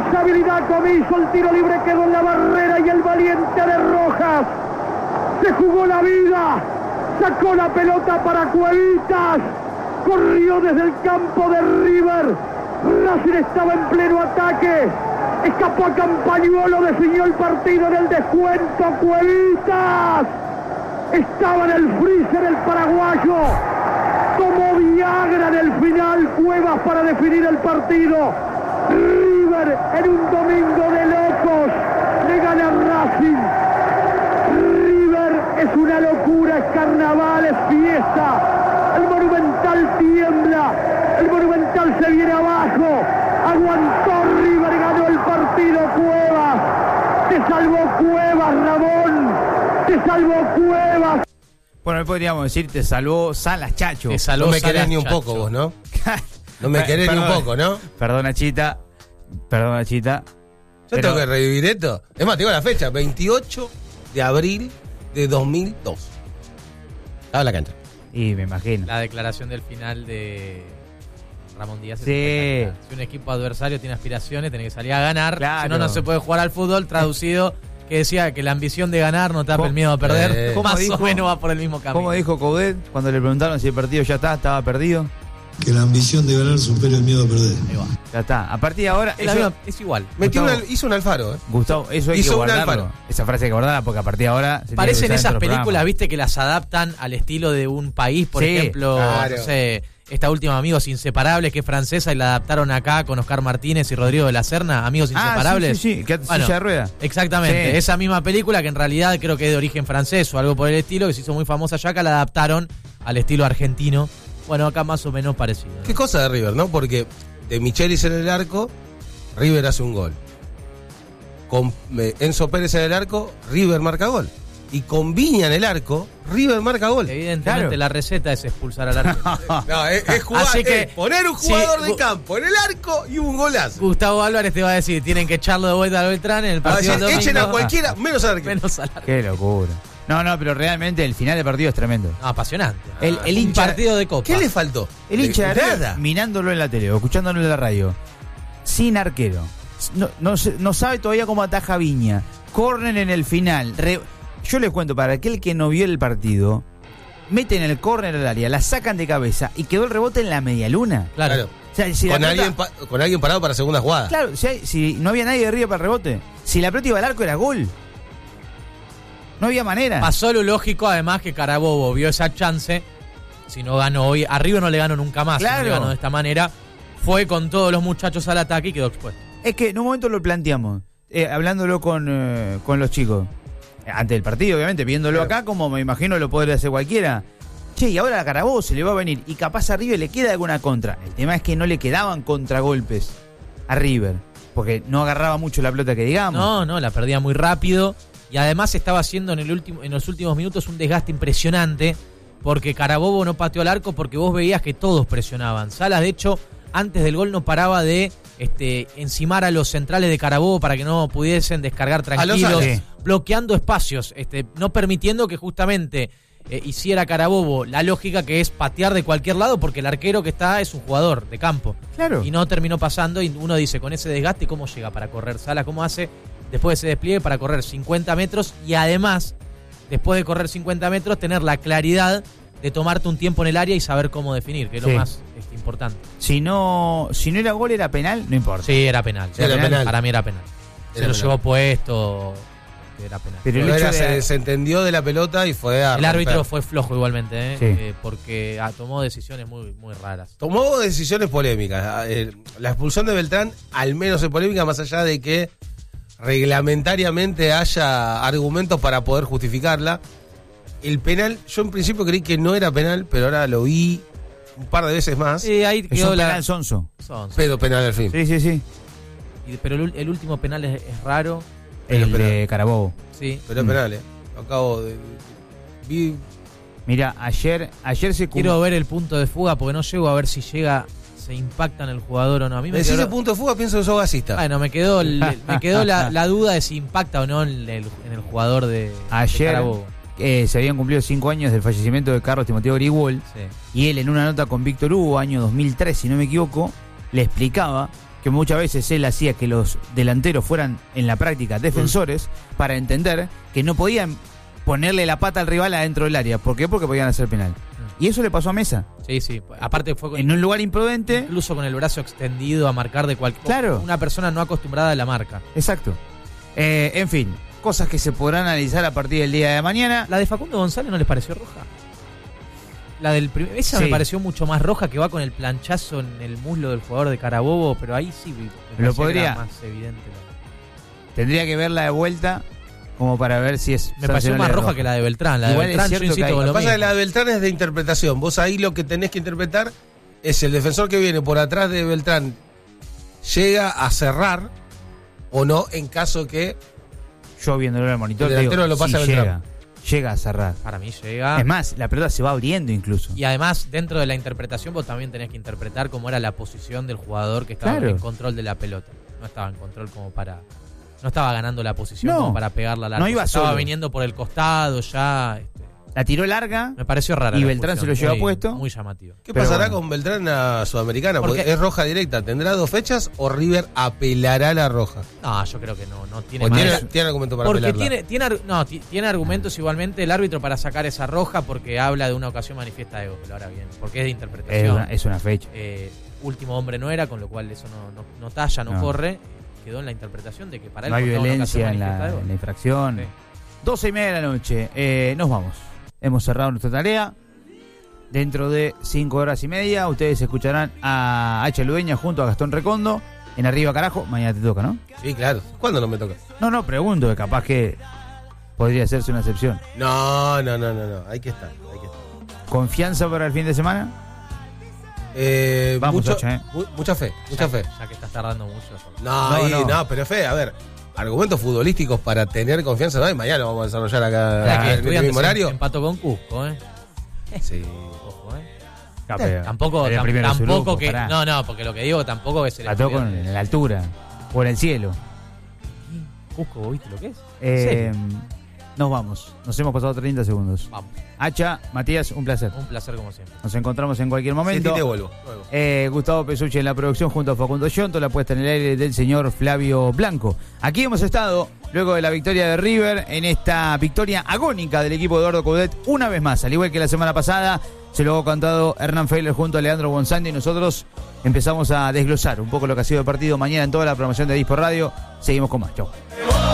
responsabilidad, Comiso, el tiro libre quedó en la barrera y el valiente de Rojas se jugó la vida, sacó la pelota para Cuevitas, corrió desde el campo de River, Racing estaba en pleno ataque, escapó a Campañuelo, definió el partido en el descuento, Cuevitas estaba en el freezer el paraguayo, tomó Viagra en el final, Cuevas para definir el partido. River en un domingo de locos le gana a Racing. River es una locura, es carnaval, es fiesta. El Monumental tiembla, el Monumental se viene abajo. Aguantó River, ganó el partido Cuevas. Te salvó Cuevas, Ramón. Te salvó Cuevas. Bueno, podríamos decir, te salvó Salas, Chacho. No me querés ni un poco vos, ¿no? No me querés ni un poco, ¿no? Perdona, Chita. Yo tengo que revivir esto. Es más, tengo la fecha, 28 de abril de 2002. Estaba en la cancha. Y me imagino. La declaración del final de Ramón Díaz. Sí. Si un equipo adversario tiene aspiraciones, tiene que salir a ganar. Claro. Si no, no se puede jugar al fútbol. Traducido, que decía que la ambición de ganar no tapa el miedo a perder. ¿Cómo Más dijo? o menos va por el mismo camino. ¿Cómo dijo Coudet cuando le preguntaron si el partido ya estaba perdido? Que la ambición de ganar supere el miedo a perder. Ahí va. Ya está. A partir de ahora... Es, la misma, es igual. Hizo un Alfaro, Gustavo, eso hay hizo que un guardarlo. Alfaro. Esa frase hay que guardarla porque a partir de ahora... Parecen esas películas, viste, que las adaptan al estilo de un país. Por ejemplo, claro. No sé, esta última Amigos Inseparables, que es francesa, y la adaptaron acá con Oscar Martínez y Rodrigo de la Serna, Amigos Inseparables. Sí, que Bueno, silla de rueda. Exactamente, Sí. esa misma película que en realidad creo que es de origen francés o algo por el estilo, que se hizo muy famosa allá, acá la adaptaron al estilo argentino. Bueno, acá más o menos parecido, ¿no? Qué cosa de River, ¿no? Porque de Michelis en el arco, River hace un gol. Con Enzo Pérez en el arco, River marca gol. Y con Viña en el arco, River marca gol. Evidentemente Claro. la receta es expulsar al arco. No, es jugar, Así que, poner un jugador sí, de campo en el arco y un golazo. Gustavo Álvarez te va a decir, tienen que echarlo de vuelta al Beltrán en el partido del domingo. Echen a cualquiera, menos al arquero. Menos al arco. Qué locura. No, pero realmente el final del partido es tremendo. No, apasionante. El Un hincha- partido de Copa. ¿Qué le faltó? El hincha de River, nada. mirándolo en la tele o escuchándolo en la radio, sin arquero. No sabe todavía cómo ataja Viña. Corren en el final. Yo les cuento, para aquel que no vio el partido, meten el córner al área, la sacan de cabeza y quedó el rebote en la medialuna. Claro. O sea, si Con, la pelota- con alguien parado para segunda jugada. Claro, si no había nadie de arriba para el rebote. Si la pelota iba al arco era gol. No había manera. Pasó lo lógico, además, que Carabobo vio esa chance. Si no ganó hoy, a River no le ganó nunca más. Claro. Si no le ganó de esta manera. Fue con todos los muchachos al ataque y quedó expuesto. Es que en un momento lo planteamos, hablándolo con los chicos. Antes del partido, obviamente, viéndolo acá, como me imagino lo podría hacer cualquiera. Che, y ahora a Carabobo se le va a venir. Y capaz a River le queda alguna contra. El tema es que no le quedaban contragolpes a River. Porque no agarraba mucho la pelota que digamos. No, la perdía muy rápido. Y además estaba haciendo en los últimos minutos un desgaste impresionante. Porque Carabobo no pateó al arco porque vos veías que todos presionaban. Salas, de hecho, antes del gol no paraba de encimar a los centrales de Carabobo para que no pudiesen descargar tranquilos, Sí. bloqueando espacios, no permitiendo que justamente hiciera Carabobo la lógica que es patear de cualquier lado porque el arquero que está es un jugador de campo. Claro. Y no terminó pasando y uno dice, con ese desgaste, ¿cómo llega para correr? Salas, ¿cómo hace después de ese despliegue para correr 50 metros? Y además, después de correr 50 metros, tener la claridad de tomarte un tiempo en el área y saber cómo definir, que es Sí. lo más importante. Si no era gol, era penal, no importa. Sí, era penal. Sí, era penal. Para mí era penal. Se lo llevó puesto, era penal. Pero el Pero hecho se de... desentendió de la pelota y fue a El romper. árbitro fue flojo igualmente, Sí. porque tomó decisiones muy, muy raras. Tomó decisiones polémicas. La expulsión de Beltrán, al menos es polémica, más allá de que reglamentariamente haya argumentos para poder justificarla. El penal, yo en principio creí que no era penal, pero ahora lo vi un par de veces más. Sí, ahí Es quedó un la... penal sonso. Pero penal al fin. Sí. Pero el último penal es raro. Pero El penal. de Carabobo. Sí. Pero es penal, Lo acabo de... Vi... Mira, ayer se Quiero ver el punto de fuga porque no llego a ver si se impacta en el jugador o no. A mí Me me decís quedó... el punto de fuga, pienso que sos gasista. Bueno, me quedó la duda de si impacta o no en el jugador de Ayer Carabobo. se habían cumplido 5 años del fallecimiento de Carlos Timoteo Grigol. Sí. Y él, en una nota con Víctor Hugo, año 2003, si no me equivoco, le explicaba que muchas veces él hacía que los delanteros fueran en la práctica defensores para entender que no podían ponerle la pata al rival adentro del área. ¿Por qué? Porque podían hacer penal. Y eso le pasó a Mesa. Sí. Aparte fue En un lugar imprudente. incluso con el brazo extendido a marcar de cualquier... Claro. Una persona no acostumbrada a la marca. Exacto. En fin, cosas que se podrán analizar a partir del día de mañana. ¿La de Facundo González no les pareció roja? La del esa Sí. me pareció mucho más roja, que va con el planchazo en el muslo del jugador de Carabobo, pero ahí sí me parecía podría- que era más evidente. Tendría que verla de vuelta como para ver si es Me pareció más roja que la de Beltrán. La de Igual es Beltrán, yo cierto que insisto hay- con Lo lo que pasa es que mismo. la de Beltrán es de interpretación. Vos ahí lo que tenés que interpretar es el defensor que viene por atrás de Beltrán llega a cerrar o no en caso que... Yo viéndolo en el monitor, El te digo, delantero lo pasa a sí Beltrán. llega a cerrar. Para mí llega. Es más, la pelota se va abriendo incluso. Y además, dentro de la interpretación, vos también tenés que interpretar cómo era la posición del jugador que estaba Claro. en control de la pelota. No estaba en control como para... No estaba ganando la posición No. como para pegarla al arco. No iba Estaba solo. viniendo por el costado ya. La tiró larga. Me pareció rara. Y la Beltrán expulsión, se lo lleva muy- puesto. Muy llamativo. ¿Qué Pero pasará bueno. con Beltrán a Sudamericana? Porque Porque- es roja directa. ¿Tendrá 2 fechas o River apelará la roja? No, yo creo que no tiene ¿O manera. tiene argumento para Porque apelarla? tiene argumentos igualmente el árbitro para sacar esa roja, porque habla de una ocasión manifiesta de gol. Ahora bien, porque es de interpretación. Es una fecha. Último hombre no era, con lo cual eso no talla, no No. corre. Quedó en la interpretación de que para él No hay contaba una ocasión violencia en manifiesta de gol. la infracción. Sí. 12:30 de la noche. Nos vamos. Hemos cerrado nuestra tarea. Dentro de 5 horas y media, ustedes escucharán a H. Ludeña junto a Gastón Recondo en Arriba Carajo. Mañana te toca, ¿no? Sí, claro. ¿Cuándo no me toca? No, pregunto, que capaz que podría hacerse una excepción. No. Hay que estar. ¿Confianza para el fin de semana? Vamos, Mucho- Hacha, mucha fe. Ya que estás tardando mucho. No, pero fe, a ver. Argumentos futbolísticos para tener confianza, ¿no? Y mañana lo vamos a desarrollar acá Mirá que en este Estudiantes mismo horario. empató con Cusco, Sí. Ojo, Tampoco Tampoco que... No, porque lo que digo tampoco es el Pató con Estudiantes. en la altura, por el cielo. Cusco, ¿vos ¿viste lo que es? ¿En serio? Nos vamos. Nos hemos pasado 30 segundos. Vamos, Hacha, Matías, un placer. un placer como siempre. Nos encontramos en cualquier momento. Sí, te vuelvo. Luego. Gustavo Pesucci en la producción junto a Facundo Yonto, la puesta en el aire del señor Flavio Blanco. Aquí hemos estado luego de la victoria de River en esta victoria agónica del equipo de Eduardo Coudet una vez más, al igual que la semana pasada. Se lo ha cantado Hernán Feiler junto a Leandro González y nosotros empezamos a desglosar un poco lo que ha sido el partido. Mañana en toda la programación de Dispo Radio seguimos con más. Chau.